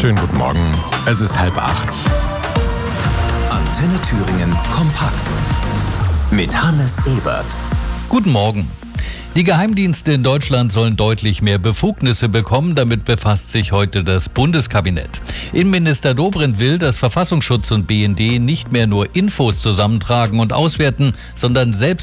Schönen guten Morgen. Es ist 7:30. Antenne Thüringen kompakt mit Hannes Ebert. Guten Morgen. Die Geheimdienste in Deutschland sollen deutlich mehr Befugnisse bekommen. Damit befasst sich heute das Bundeskabinett. Innenminister Dobrindt will, dass Verfassungsschutz und BND nicht mehr nur Infos zusammentragen und auswerten, sondern selbst